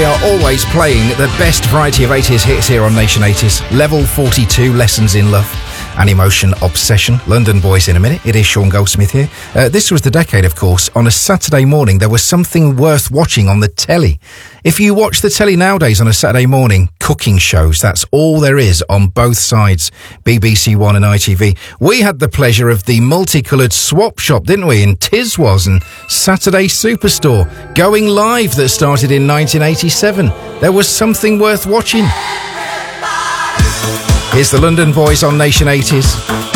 We are always playing the best variety of 80s hits here on Nation 80s. Level 42, Lessons in Love and Emotion Obsession. London Boys in a minute. It is Sean Goldsmith here. This was the decade, of course. On a Saturday morning, there was something worth watching on the telly. If you watch the telly nowadays on a Saturday morning, cooking shows, that's all there is on both sides, BBC One and ITV. We had the pleasure of the multicoloured swap shop, didn't we, in Tiswas and Saturday Superstore, going live that started in 1987. There was something worth watching. Here's the London Boys on Nation 80s.